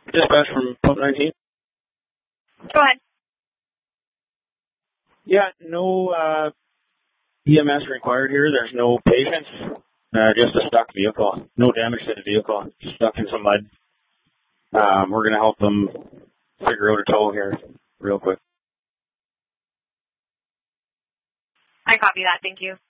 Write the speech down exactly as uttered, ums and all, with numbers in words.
Dispatch from Pump nineteen. Go ahead. Yeah, no uh, E M S required here. There's no patients. Uh, just a stuck vehicle. No damage to the vehicle. Stuck in some mud. Um, we're going to help them figure out a tow here real quick. I copy that. Thank you.